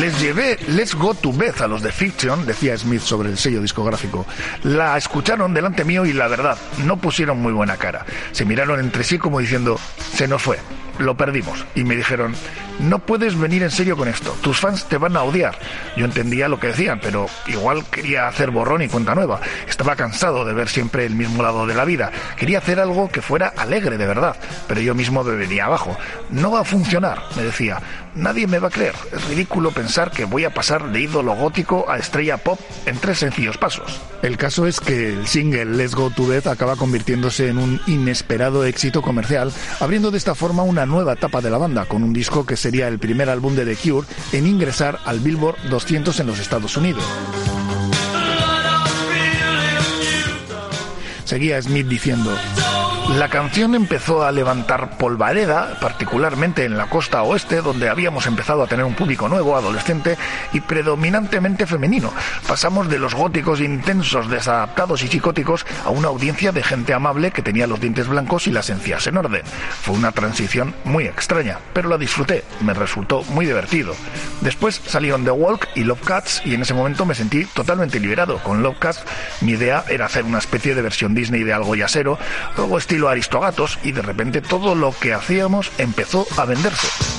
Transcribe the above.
Les llevé Let's Go to Bed a los de Fiction, decía Smith sobre el sello discográfico. La escucharon delante mío y la verdad, no pusieron muy buena cara. Se miraron entre sí como diciendo, se nos fue, lo perdimos. Y me dijeron, no puedes venir en serio con esto, tus fans te van a odiar. Yo entendía lo que decían, pero igual quería hacer borrón y cuenta nueva. Estaba cansado de ver siempre el mismo lado de la vida. Quería hacer algo que fuera alegre de verdad, pero yo mismo me venía abajo. No va a funcionar, me decía. Nadie me va a creer. Es ridículo pensar que voy a pasar de ídolo gótico a estrella pop en 3 sencillos pasos. El caso es que el single Let's Go to Bed acaba convirtiéndose en un inesperado éxito comercial, abriendo de esta forma una nueva etapa de la banda, con un disco que sería el primer álbum de The Cure en ingresar al Billboard 200 en los Estados Unidos. Seguía Smith diciendo, la canción empezó a levantar polvareda, particularmente en la costa oeste, donde habíamos empezado a tener un público nuevo, adolescente y predominantemente femenino. Pasamos de los góticos intensos, desadaptados y psicóticos a una audiencia de gente amable que tenía los dientes blancos y las encías en orden. Fue una transición muy extraña, pero la disfruté, me resultó muy divertido. Después salieron The Walk y Love Cats y en ese momento me sentí totalmente liberado. Con Love Cats mi idea era hacer una especie de versión Disney de algo yasero, algo estilo Aristogatos, y de repente todo lo que hacíamos empezó a venderse.